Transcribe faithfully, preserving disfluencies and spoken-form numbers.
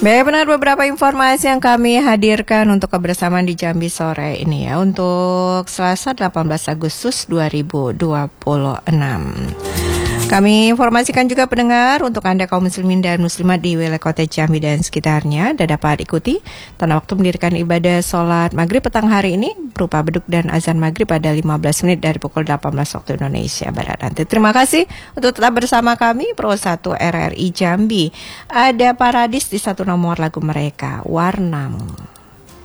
Baik, benar beberapa informasi yang kami hadirkan untuk kebersamaan di Jambi sore ini ya, untuk Selasa delapan belas Agustus dua ribu dua puluh enam. Kami informasikan juga pendengar untuk Anda kaum muslimin dan muslimat di wilayah kota Jambi dan sekitarnya dan dapat ikuti tanda waktu mendirikan ibadah sholat maghrib petang hari ini berupa beduk dan azan maghrib pada lima belas menit dari pukul delapan belas waktu Indonesia Barat nanti. Terima kasih untuk tetap bersama kami Pro satu R R I Jambi. Ada Paradis di satu nomor lagu mereka, Warnamu.